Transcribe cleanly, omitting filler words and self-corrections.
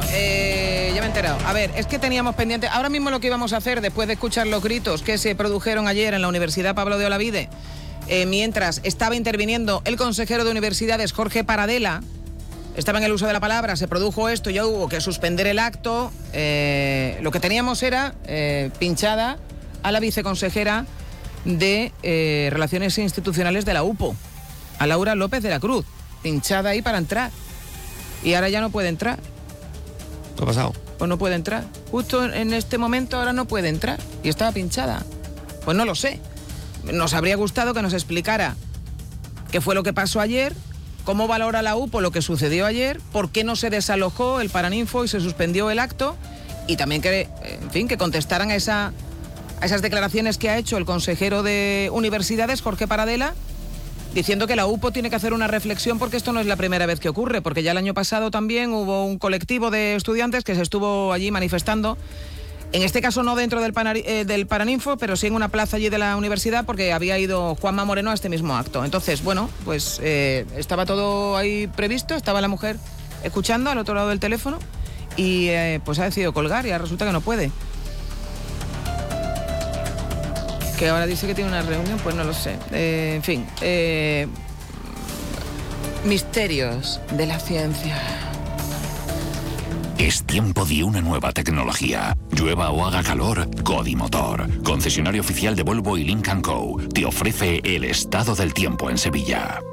ya me he enterado. A ver, es que teníamos pendiente... Ahora mismo lo que íbamos a hacer, después de escuchar los gritos que se produjeron ayer en la Universidad Pablo de Olavide, mientras estaba interviniendo el consejero de Universidades, Jorge Paradela, estaba en el uso de la palabra, se produjo esto, ya hubo que suspender el acto. Lo que teníamos era pinchada a la viceconsejera de Relaciones Institucionales de la UPO, a Laura López de la Cruz, pinchada ahí para entrar. Y ahora ya no puede entrar. ¿Qué ha pasado? Pues no puede entrar. Justo en este momento ahora no puede entrar. Y estaba pinchada. Pues no lo sé. Nos habría gustado que nos explicara qué fue lo que pasó ayer, cómo valora la UPO lo que sucedió ayer, por qué no se desalojó el Paraninfo y se suspendió el acto, y también que, en fin, que contestaran a esas declaraciones que ha hecho el consejero de Universidades, Jorge Paradela, diciendo que la UPO tiene que hacer una reflexión porque esto no es la primera vez que ocurre, porque ya el año pasado también hubo un colectivo de estudiantes que se estuvo allí manifestando, en este caso no dentro del Paraninfo, pero sí en una plaza allí de la universidad, porque había ido Juanma Moreno a este mismo acto. Entonces, bueno, pues estaba todo ahí previsto, estaba la mujer escuchando al otro lado del teléfono y pues ha decidido colgar y ahora resulta que no puede. Que ahora dice que tiene una reunión, pues no lo sé. En fin, misterios de la ciencia. Es tiempo de una nueva tecnología. Llueva o haga calor, Codimotor, concesionario oficial de Volvo y Lynk & Co, te ofrece el estado del tiempo en Sevilla.